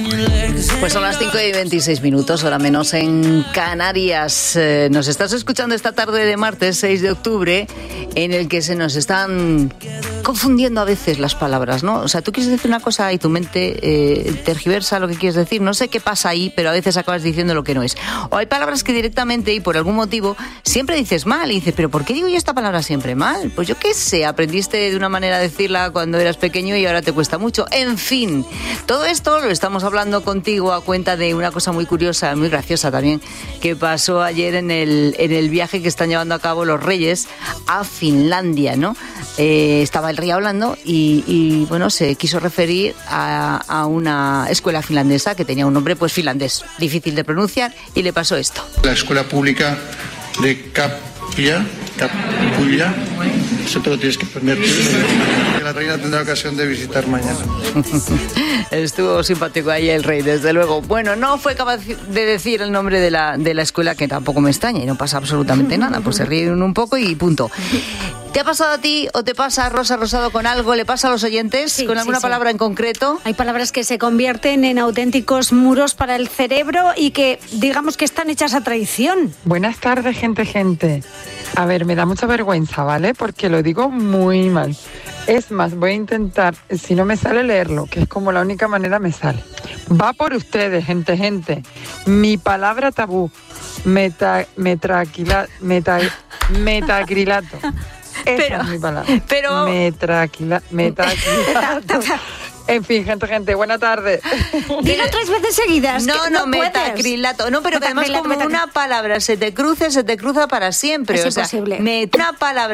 Pues son las 5:26, hora menos en Canarias. Nos estás escuchando esta tarde de martes 6 de octubre, en el que se nos están confundiendo a veces las palabras, ¿no? O sea, tú quieres decir una cosa y tu mente tergiversa lo que quieres decir. No sé qué pasa ahí, pero a veces acabas diciendo lo que no es. O hay palabras que directamente y por algún motivo siempre dices mal y dices, ¿pero por qué digo yo esta palabra siempre mal? Pues yo qué sé, aprendiste de una manera a decirla cuando eras pequeño y ahora te cuesta mucho. En fin, todo esto lo estamos hablando contigo a cuenta de una cosa muy curiosa, muy graciosa también, que pasó ayer en el viaje que están llevando a cabo los Reyes a Finlandia, ¿no? Estaba el rey hablando y bueno, se quiso referir a una escuela finlandesa que tenía un nombre pues finlandés, difícil de pronunciar, y le pasó esto. La escuela pública de Capulla, eso te lo tienes que aprender tú, que la reina tendrá ocasión de visitar mañana. Estuvo simpático ahí el rey, desde luego. Bueno, no fue capaz de decir el nombre de la escuela, que tampoco me extraña y no pasa absolutamente nada, pues se ríen un poco y punto. ¿Te ha pasado a ti o te pasa, Rosa Rosado, con algo? ¿Le pasa a los oyentes? Sí, ¿con alguna palabra en concreto? Hay palabras que se convierten en auténticos muros para el cerebro y que digamos que están hechas a traición. Buenas tardes, gente. A ver, me da mucha vergüenza, ¿vale? Porque lo digo muy mal. Es más, voy a intentar, si no me sale, leerlo, que es como la única manera me sale. Va por ustedes, gente. Mi palabra tabú, metacrilato. Esa es mi palabra. Pero... Metacrilato. En fin, gente, buena tarde. Dilo 3 veces seguidas. No, metacrilato. No, pero además como una palabra se te cruza para siempre. Es imposible. Una palabra